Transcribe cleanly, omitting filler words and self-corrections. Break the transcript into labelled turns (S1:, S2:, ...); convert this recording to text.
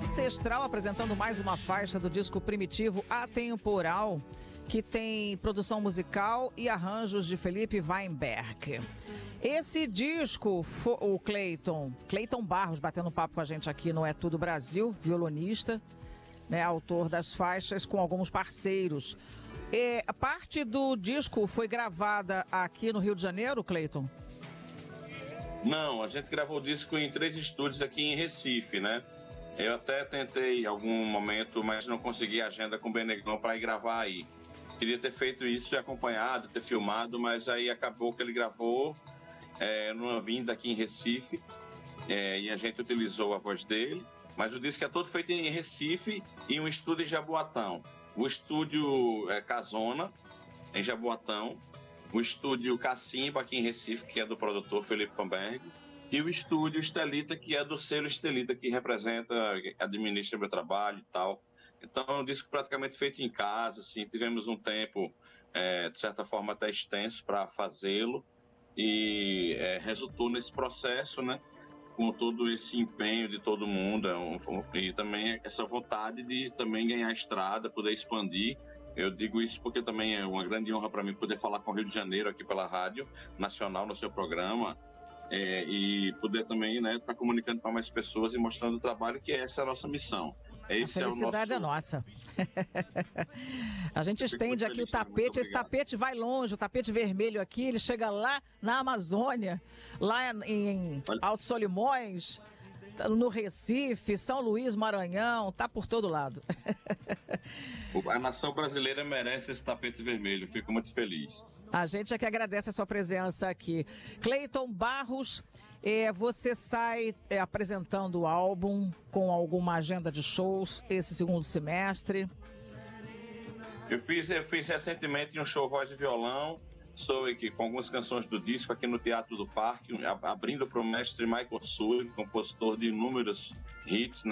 S1: Ancestral apresentando mais uma faixa do disco Primitivo Atemporal, que tem produção musical e arranjos de Felipe Weinberg. Esse disco, o Cleiton Barros, batendo papo com a gente aqui no É Tudo Brasil, violonista, né, autor das faixas com alguns parceiros. A parte do disco foi gravada aqui no Rio de Janeiro, Cleiton?
S2: Não, a gente gravou o disco em 3 estúdios aqui em Recife, né? Eu até tentei em algum momento, mas não consegui agenda com o Beneglão para ir gravar aí. Queria ter feito isso e acompanhado, ter filmado, mas aí acabou que ele gravou numa vinda aqui em Recife, e a gente utilizou a voz dele. Mas o disco é todo feito em Recife e um estúdio em Jaboatão. O estúdio Casona, em Jaboatão. O estúdio Cacimba, aqui em Recife, que é do produtor Felipe Weinberg. E o estúdio Estelita, que é do selo Estelita, que representa, administra meu trabalho e tal. Então é um disco praticamente feito em casa, assim. Tivemos um tempo, de certa forma, até extenso para fazê-lo. E resultou nesse processo, né? Com todo esse empenho de todo mundo, e também essa vontade de também ganhar estrada, poder expandir. Eu digo isso porque também é uma grande honra para mim poder falar com o Rio de Janeiro aqui pela Rádio Nacional no seu programa, e poder também, né, estar comunicando para mais pessoas e mostrando o trabalho, que essa é a nossa missão.
S1: A felicidade é nossa. A gente estende aqui o tapete, esse tapete vai longe, o tapete vermelho aqui, ele chega lá na Amazônia, lá em Alto Solimões, no Recife, São Luís, Maranhão, tá por todo lado.
S2: A nação brasileira merece esse tapete vermelho, fico muito feliz.
S1: A gente é que agradece a sua presença aqui. Cleiton Barros, você sai apresentando o álbum com alguma agenda de shows esse segundo semestre?
S2: Eu fiz recentemente um show voz e violão, sou aqui com algumas canções do disco aqui no Teatro do Parque, abrindo para o mestre Michael Sullivan, compositor de inúmeros hits, né?